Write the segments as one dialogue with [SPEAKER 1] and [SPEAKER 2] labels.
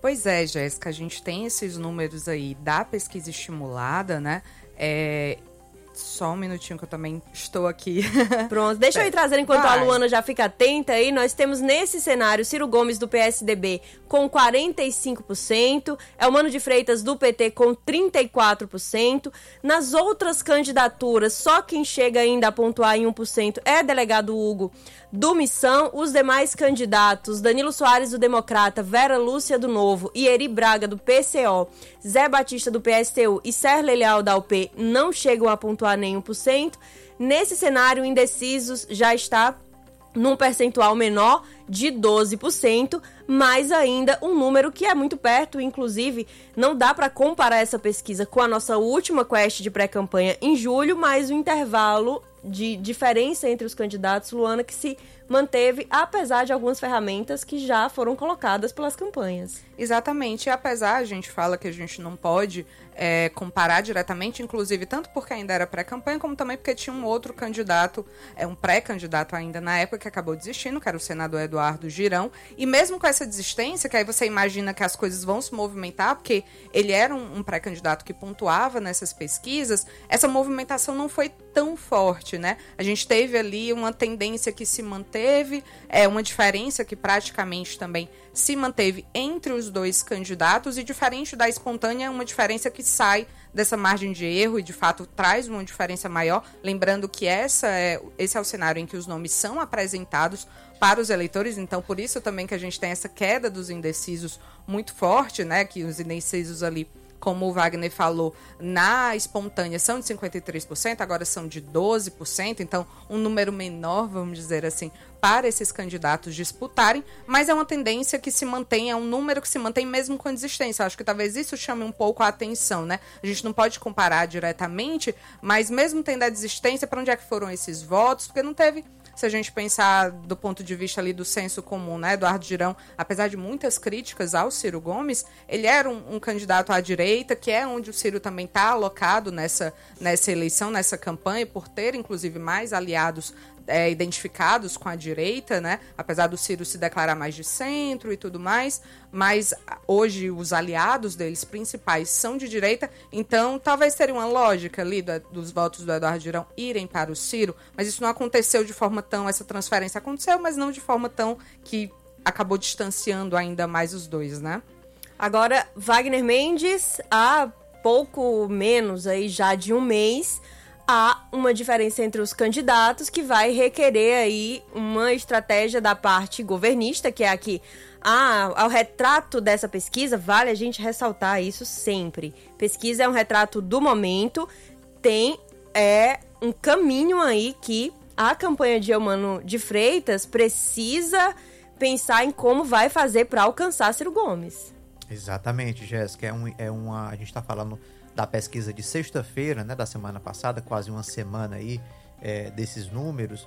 [SPEAKER 1] Pois é, Jéssica, a gente tem esses números aí da pesquisa estimulada, né? Só um minutinho que eu também estou aqui.
[SPEAKER 2] Pronto, deixa eu ir trazer enquanto a Luana já fica atenta aí. Nós temos nesse cenário Ciro Gomes do PSDB com 45%, Eumano de Freitas do PT com 34%. Nas outras candidaturas, só quem chega ainda a pontuar em 1% é delegado Hugo do Missão. Os demais candidatos, Danilo Soares do Democrata, Vera Lúcia do Novo, Ieri Braga do PCO, Zé Batista do PSTU e Serlei Leal da UP não chegam a pontuar nem 1%. Nesse cenário, indecisos já está num percentual menor de 12%, mas ainda um número que é muito perto. Inclusive, não dá para comparar essa pesquisa com a nossa última quest de pré-campanha em julho, mas o intervalo de diferença entre os candidatos, Luana, que se manteve, apesar de algumas ferramentas que já foram colocadas pelas campanhas.
[SPEAKER 1] Exatamente, e apesar, a gente fala que a gente não pode comparar diretamente, inclusive tanto porque ainda era pré-campanha, como também porque tinha um outro candidato, um pré-candidato ainda na época, que acabou desistindo, que era o senador Eduardo Girão, e mesmo com essa desistência, que aí você imagina que as coisas vão se movimentar, porque ele era um pré-candidato que pontuava nessas pesquisas, essa movimentação não foi tão forte, né? A gente teve ali uma tendência que se manteve, uma diferença que praticamente também se manteve entre os dois candidatos, e diferente da espontânea, uma diferença que sai dessa margem de erro e de fato traz uma diferença maior, lembrando que esse é o cenário em que os nomes são apresentados para os eleitores, então por isso também que a gente tem essa queda dos indecisos muito forte, né, que os indecisos ali, como o Wagner falou, na espontânea são de 53%, agora são de 12%, então um número menor, vamos dizer assim, para esses candidatos disputarem, mas é uma tendência que se mantém, é um número que se mantém mesmo com a desistência. Acho que talvez isso chame um pouco a atenção, né? A gente não pode comparar diretamente, mas mesmo tendo a desistência, para onde é que foram esses votos? Porque não teve... Se a gente pensar do ponto de vista ali do senso comum, né, Eduardo Girão, apesar de muitas críticas ao Ciro Gomes, ele era um candidato à direita, que é onde o Ciro também está alocado nessa eleição, nessa campanha, por ter, inclusive, mais aliados identificados com a direita, né? Apesar do Ciro se declarar mais de centro e tudo mais, mas hoje os aliados deles principais são de direita, então talvez teria uma lógica ali dos votos do Eduardo Girão irem para o Ciro, mas isso não aconteceu de forma tão, essa transferência aconteceu, mas não de forma tão que acabou distanciando ainda mais os dois, né?
[SPEAKER 2] Agora, Wagner Mendes, há pouco menos aí já de um mês, há uma diferença entre os candidatos que vai requerer aí uma estratégia da parte governista, que é aqui ao retrato dessa pesquisa. Vale a gente ressaltar isso sempre. Pesquisa é um retrato do momento, tem um caminho aí que a campanha de Eumano de Freitas precisa pensar em como vai fazer para alcançar Ciro Gomes.
[SPEAKER 3] Exatamente, Jéssica. A gente está falando da pesquisa de sexta-feira, né, da semana passada, quase uma semana aí desses números,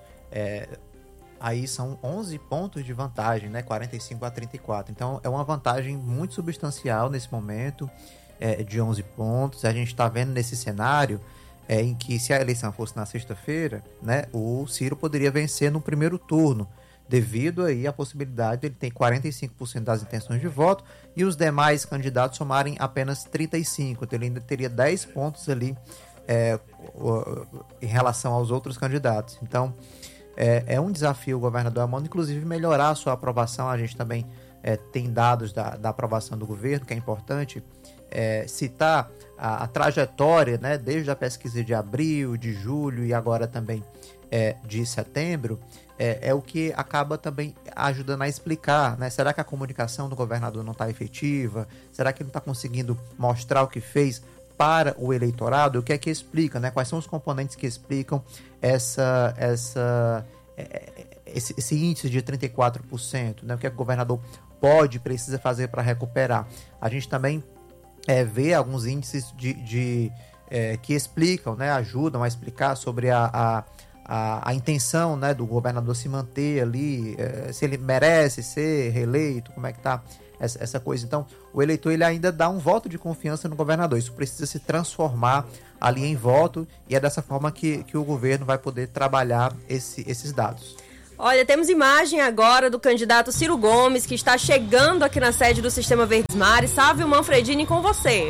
[SPEAKER 3] aí são 11 pontos de vantagem, né, 45-34. Então é uma vantagem muito substancial nesse momento, de 11 pontos. A gente está vendo nesse cenário em que, se a eleição fosse na sexta-feira, né, o Ciro poderia vencer no primeiro turno, devido aí à possibilidade de ele ter 45% das intenções de voto e os demais candidatos somarem apenas 35%. Então ele ainda teria 10 pontos ali em relação aos outros candidatos. Então é um desafio o governador Eumano, inclusive, melhorar a sua aprovação. A gente também tem dados da aprovação do governo, que é importante citar a trajetória, né, desde a pesquisa de abril, de julho e agora também de setembro. É o que acaba também ajudando a explicar, né? Será que a comunicação do governador não está efetiva? Será que ele não está conseguindo mostrar o que fez para o eleitorado? O que é que explica, né? Quais são os componentes que explicam esse índice de 34%? Né? O que é que o governador precisa fazer para recuperar? A gente também vê alguns índices que explicam, né? Ajudam a explicar sobre a intenção, né, do governador se manter ali, se ele merece ser reeleito, como é que está essa coisa. Então, o eleitor ele ainda dá um voto de confiança no governador. Isso precisa se transformar ali em voto, e é dessa forma que o governo vai poder trabalhar esses dados.
[SPEAKER 2] Olha, temos imagem agora do candidato Ciro Gomes, que está chegando aqui na sede do Sistema Verdes Mares. Sávio Manfredini, com você.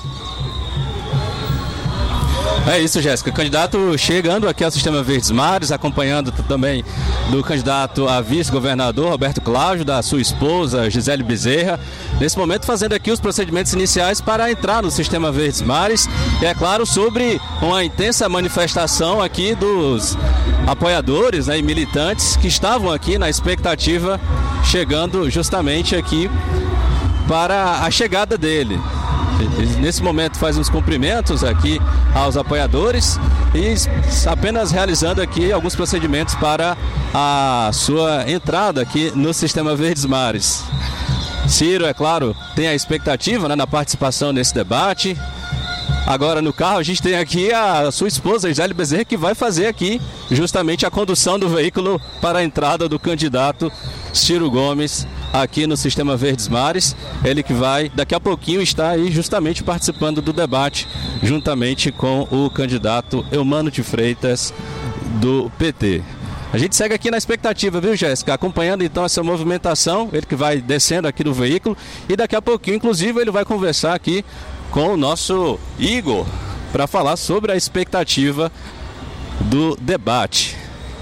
[SPEAKER 4] É isso, Jéssica. Candidato chegando aqui ao Sistema Verdes Mares, acompanhando também do candidato a vice-governador, Roberto Cláudio, da sua esposa, Gisele Bezerra. Nesse momento, fazendo aqui os procedimentos iniciais para entrar no Sistema Verdes Mares. E, é claro, sobre uma intensa manifestação aqui dos apoiadores, né, e militantes que estavam aqui na expectativa, chegando justamente aqui para a chegada dele. Nesse momento faz uns cumprimentos aqui aos apoiadores e apenas realizando aqui alguns procedimentos para a sua entrada aqui no Sistema Verdes Mares. Ciro, é claro, tem a expectativa, né, na participação nesse debate. Agora no carro a gente tem aqui a sua esposa, Gisele Bezerra, que vai fazer aqui justamente a condução do veículo para a entrada do candidato Ciro Gomes aqui no Sistema Verdes Mares. Ele que vai, daqui a pouquinho, estar aí justamente participando do debate, juntamente com o candidato Eumano de Freitas, do PT. A gente segue aqui na expectativa, viu, Jéssica? Acompanhando então essa movimentação, ele que vai descendo aqui do veículo e daqui a pouquinho, inclusive, ele vai conversar aqui com o nosso Igor para falar sobre a expectativa do debate.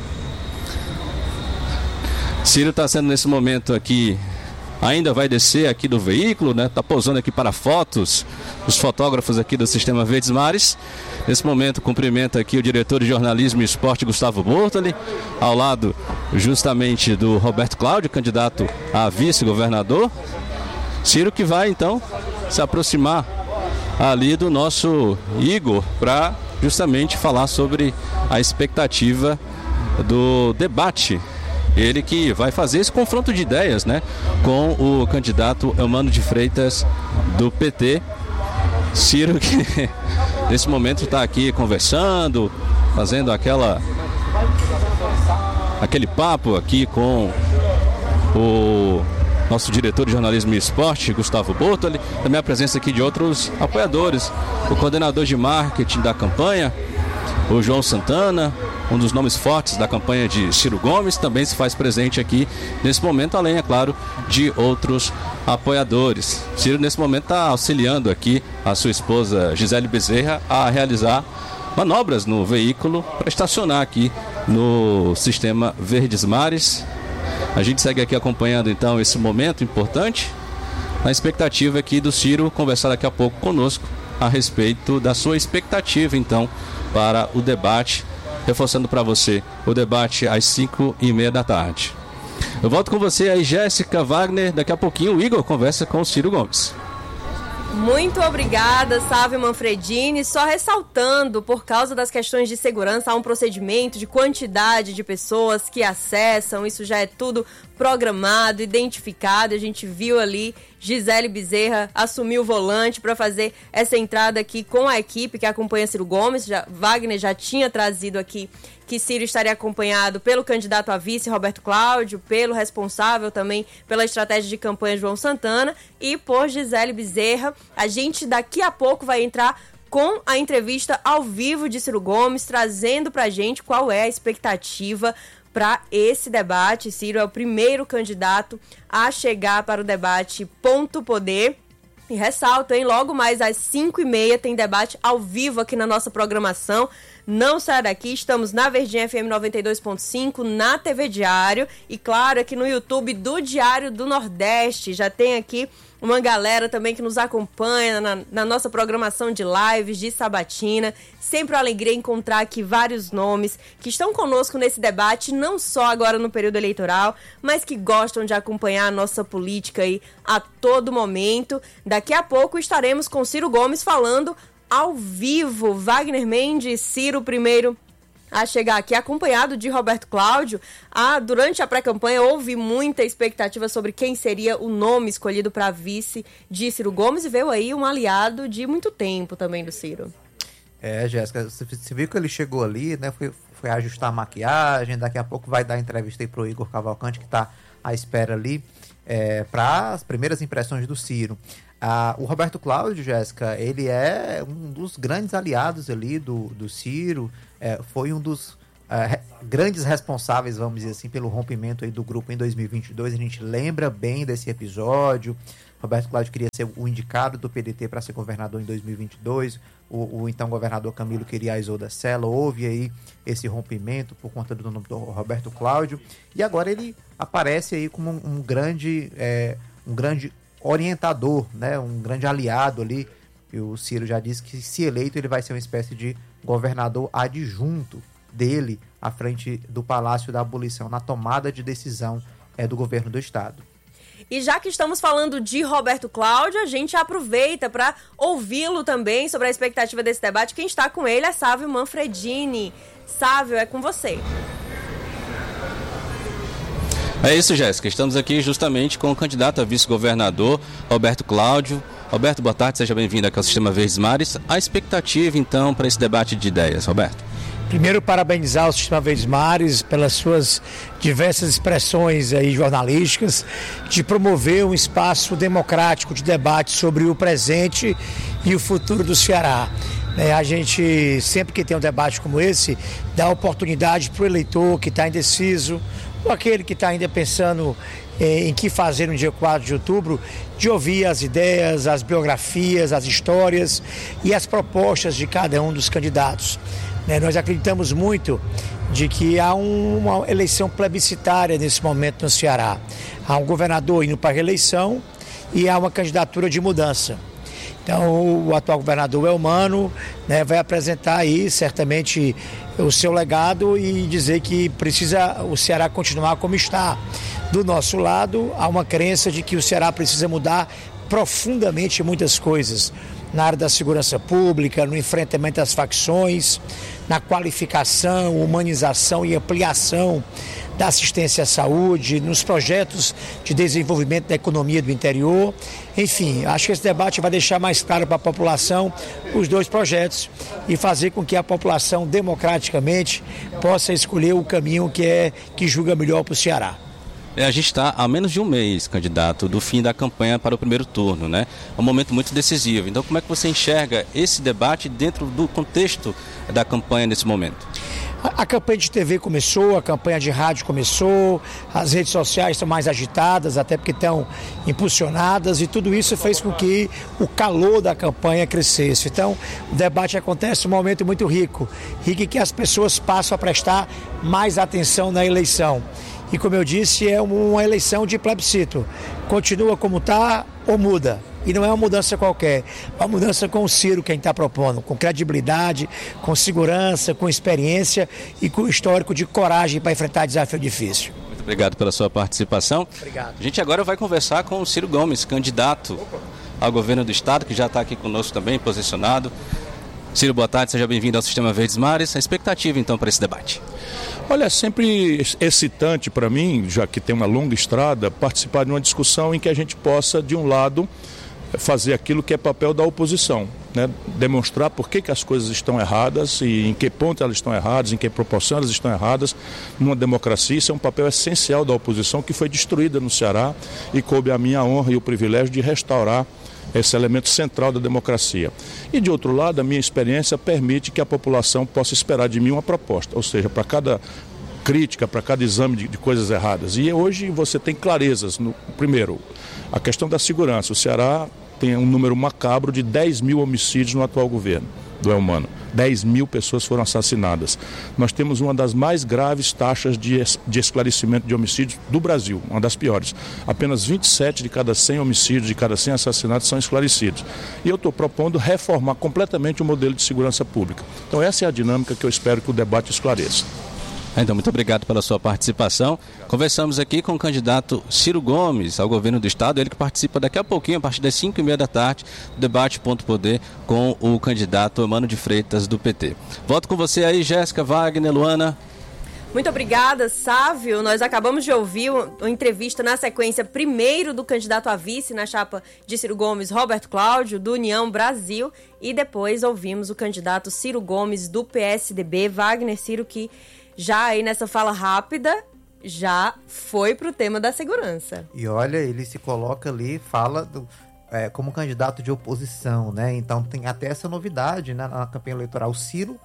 [SPEAKER 4] Ciro está sendo nesse momento aqui, ainda vai descer aqui do veículo, né? Está pousando aqui para fotos, os fotógrafos aqui do Sistema Verdes Mares. Nesse momento cumprimento aqui o diretor de jornalismo e esporte, Gustavo Bortoli, ao lado justamente do Roberto Cláudio, candidato a vice-governador. Ciro que vai então se aproximar ali do nosso Igor para justamente falar sobre a expectativa do debate. Ele que vai fazer esse confronto de ideias, né, com o candidato Eumano de Freitas, do PT. Ciro que nesse momento está aqui conversando, fazendo aquele papo aqui com o nosso diretor de jornalismo e esporte, Gustavo Bortoli. Também a presença aqui de outros apoiadores, o coordenador de marketing da campanha, o João Santana, um dos nomes fortes da campanha de Ciro Gomes, também se faz presente aqui nesse momento, além, é claro, de outros apoiadores. Ciro, nesse momento, está auxiliando aqui a sua esposa Gisele Bezerra a realizar manobras no veículo para estacionar aqui no Sistema Verdes Mares. A gente segue aqui acompanhando, então, esse momento importante, na expectativa aqui do Ciro conversar daqui a pouco conosco a respeito da sua expectativa, então, para o debate. Reforçando para você, o debate às 5h30 da tarde. Eu volto com você aí, Jéssica, Wagner. Daqui a pouquinho o Igor conversa com o Ciro Gomes.
[SPEAKER 2] Muito obrigada, Sávio Manfredini. Só ressaltando, por causa das questões de segurança, há um procedimento de quantidade de pessoas que acessam. Isso já é tudo programado, identificado. A gente viu ali Gisele Bezerra assumir o volante para fazer essa entrada aqui com a equipe que acompanha Ciro Gomes. Wagner já tinha trazido aqui que Ciro estaria acompanhado pelo candidato a vice, Roberto Cláudio, pelo responsável também pela estratégia de campanha, João Santana, e por Gisele Bezerra. A gente daqui a pouco vai entrar com a entrevista ao vivo de Ciro Gomes, trazendo pra gente qual é a expectativa para esse debate. Ciro é o primeiro candidato a chegar para o debate Ponto Poder. E ressalto, hein? Logo mais às 5h30 tem debate ao vivo aqui na nossa programação. Não saia daqui, estamos na Verdinha FM 92.5, na TV Diário e, claro, aqui no YouTube do Diário do Nordeste. Já tem aqui uma galera também que nos acompanha na nossa programação de lives, de sabatina. Sempre uma alegria encontrar aqui vários nomes que estão conosco nesse debate, não só agora no período eleitoral, mas que gostam de acompanhar a nossa política aí a todo momento. Daqui a pouco estaremos com Ciro Gomes falando ao vivo. Wagner Mendes, Ciro primeiro a chegar aqui, acompanhado de Roberto Cláudio. Durante a pré-campanha houve muita expectativa sobre quem seria o nome escolhido para vice de Ciro Gomes, e veio aí um aliado de muito tempo também do Ciro.
[SPEAKER 3] Jéssica, você viu que ele chegou ali, né? Foi ajustar a maquiagem, daqui a pouco vai dar entrevista aí pro Igor Cavalcante, que está à espera ali para as primeiras impressões do Ciro. O Roberto Cláudio, Jéssica, ele é um dos grandes aliados ali do Ciro, foi um dos grandes responsáveis, vamos dizer assim, pelo rompimento aí do grupo em 2022. A gente lembra bem desse episódio. Roberto Cláudio queria ser o indicado do PDT para ser governador em 2022. O então governador Camilo queria a Isolda Sela. Houve aí esse rompimento por conta do nome do Roberto Cláudio. E agora ele aparece aí como um grande orientador, né? Um grande aliado ali. E o Ciro já disse que, se eleito, ele vai ser uma espécie de governador adjunto dele à frente do Palácio da Abolição, na tomada de decisão do governo do Estado.
[SPEAKER 2] E já que estamos falando de Roberto Cláudio, a gente aproveita para ouvi-lo também sobre a expectativa desse debate. Quem está com ele é Sávio Manfredini. Sávio, é com você.
[SPEAKER 4] É isso, Jéssica. Estamos aqui justamente com o candidato a vice-governador, Roberto Cláudio. Roberto, boa tarde, seja bem-vindo aqui ao Sistema Verdes Mares. A expectativa, então, para esse debate de ideias, Roberto?
[SPEAKER 5] Primeiro, parabenizar o Sistema Verdes Mares pelas suas diversas expressões aí jornalísticas de promover um espaço democrático de debate sobre o presente e o futuro do Ceará. A gente, sempre que tem um debate como esse, dá oportunidade para o eleitor que está indeciso, ou aquele que está ainda pensando em que fazer no dia 4 de outubro, de ouvir as ideias, as biografias, as histórias e as propostas de cada um dos candidatos. Nós acreditamos muito de que há uma eleição plebiscitária nesse momento no Ceará. Há um governador indo para a reeleição e há uma candidatura de mudança. Então, o atual governador Elmano, vai apresentar aí certamente o seu legado e dizer que precisa o Ceará continuar como está. Do nosso lado, há uma crença de que o Ceará precisa mudar profundamente muitas coisas na área da segurança pública, no enfrentamento às facções, na qualificação, humanização e ampliação da assistência à saúde, nos projetos de desenvolvimento da economia do interior. Enfim, acho que esse debate vai deixar mais claro para a população os dois projetos e fazer com que a população democraticamente possa escolher o caminho que julga melhor para o Ceará.
[SPEAKER 4] A gente está há menos de um mês, candidato, do fim da campanha para o primeiro turno, né? É um momento muito decisivo. Então, como é que você enxerga esse debate dentro do contexto da campanha nesse momento?
[SPEAKER 5] A campanha de TV começou, a campanha de rádio começou, as redes sociais estão mais agitadas, até porque estão impulsionadas, e tudo isso fez com que o calor da campanha crescesse. Então, o debate acontece num momento muito rico em que as pessoas passam a prestar mais atenção na eleição. E, como eu disse, é uma eleição de plebiscito. Continua como está ou muda? E não é uma mudança qualquer, é uma mudança com o Ciro quem está propondo, com credibilidade, com segurança, com experiência e com histórico de coragem para enfrentar desafio difícil.
[SPEAKER 4] Muito obrigado pela sua participação.
[SPEAKER 5] Obrigado.
[SPEAKER 4] A gente agora vai conversar com o Ciro Gomes, candidato ao governo do Estado, que já está aqui conosco também, posicionado. Ciro, boa tarde, seja bem-vindo ao Sistema Verdes Mares. A expectativa, então, para esse debate?
[SPEAKER 6] Olha, é sempre excitante para mim, já que tem uma longa estrada, participar de uma discussão em que a gente possa, de um lado, fazer aquilo que é papel da oposição, né? Demonstrar por que as coisas estão erradas e em que ponto elas estão erradas, em que proporção elas estão erradas numa democracia. Isso é um papel essencial da oposição que foi destruída no Ceará e coube a minha honra e o privilégio de restaurar esse elemento central da democracia. E, de outro lado, a minha experiência permite que a população possa esperar de mim uma proposta, ou seja, para cada crítica, para cada exame de coisas erradas. E hoje você tem clarezas. Primeiro, a questão da segurança. O Ceará tem um número macabro de 10 mil homicídios no atual governo do Elmano. 10 mil pessoas foram assassinadas. Nós temos uma das mais graves taxas de esclarecimento de homicídios do Brasil, uma das piores. Apenas 27 de cada 100 homicídios, de cada 100 assassinatos são esclarecidos. E eu estou propondo reformar completamente o modelo de segurança pública. Então essa é a dinâmica que eu espero que o debate esclareça.
[SPEAKER 4] Então, muito obrigado pela sua participação. Conversamos aqui com o candidato Ciro Gomes ao governo do Estado, ele que participa daqui a pouquinho, a partir das 5h30 da tarde, do debate Ponto Poder com o candidato Emano de Freitas, do PT. Volto com você aí, Jéssica, Wagner, Luana.
[SPEAKER 2] Muito obrigada, Sávio. Nós acabamos de ouvir uma entrevista na sequência, primeiro do candidato a vice na chapa de Ciro Gomes, Roberto Cláudio, do União Brasil, e depois ouvimos o candidato Ciro Gomes, do PSDB, Wagner Ciro, que já aí nessa fala rápida, já foi pro tema da segurança.
[SPEAKER 3] E olha, ele se coloca ali, fala como candidato de oposição, né? Então tem até essa novidade, né, na campanha eleitoral. O Ciro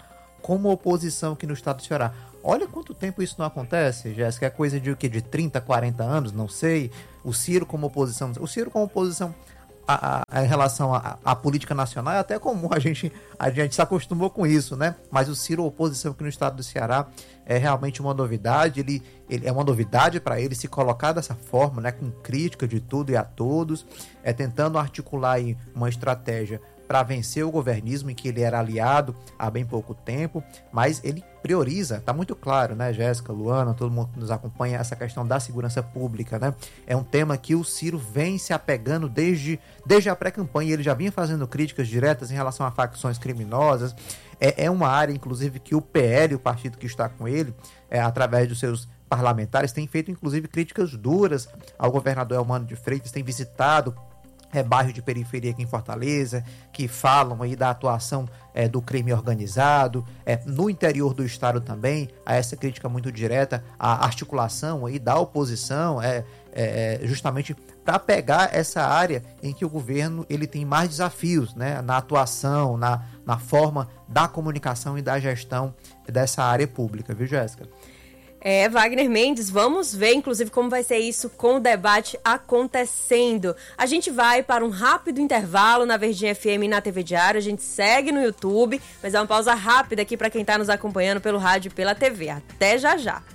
[SPEAKER 3] como oposição aqui no estado do Ceará. Olha quanto tempo isso não acontece, Jéssica. É coisa de o quê? De 30, 40 anos, não sei. O Ciro como oposição. O Ciro como oposição em relação à política nacional é até comum, a gente se acostumou com isso, né? Mas o Ciro, oposição aqui no estado do Ceará, é realmente uma novidade. Ele é uma novidade para ele se colocar dessa forma, né? Com crítica de tudo e a todos, tentando articular aí uma estratégia para vencer o governismo, em que ele era aliado há bem pouco tempo, mas ele prioriza, está muito claro, né, Jéssica, Luana, todo mundo que nos acompanha, essa questão da segurança pública, né? É um tema que o Ciro vem se apegando desde a pré-campanha. Ele já vinha fazendo críticas diretas em relação a facções criminosas. É uma área, inclusive, que o PL, o partido que está com ele, através dos seus parlamentares, tem feito, inclusive, críticas duras ao governador Elmano de Freitas, tem visitado bairros de periferia aqui em Fortaleza, que falam aí da atuação do crime organizado, no interior do estado também, há essa crítica muito direta à articulação aí da oposição, justamente para pegar essa área em que o governo ele tem mais desafios, né, na atuação, na forma da comunicação e da gestão dessa área pública, viu, Jéssica?
[SPEAKER 2] Wagner Mendes, vamos ver, inclusive, como vai ser isso com o debate acontecendo. A gente vai para um rápido intervalo na Verdinha FM e na TV Diário, a gente segue no YouTube, mas é uma pausa rápida aqui para quem está nos acompanhando pelo rádio e pela TV. Até já já!